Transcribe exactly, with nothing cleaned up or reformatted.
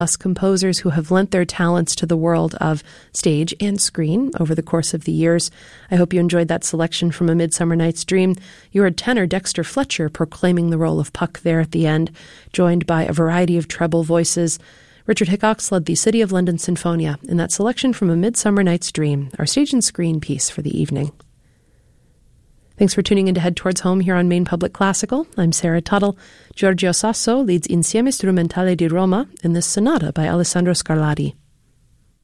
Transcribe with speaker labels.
Speaker 1: Us composers who have lent their talents to the world of stage and screen over the course of the years. I hope you enjoyed that selection from A Midsummer Night's Dream. You heard tenor Dexter Fletcher proclaiming the role of Puck there at the end, joined by a variety of treble voices. Richard Hickox led the City of London Sinfonia in that selection from A Midsummer Night's Dream, our stage and screen piece for the evening. Thanks for tuning in to Head Towards Home here on Maine Public Classical. I'm Sarah Tuttle. Giorgio Sasso leads Insieme Strumentale di Roma in this sonata by Alessandro Scarlatti.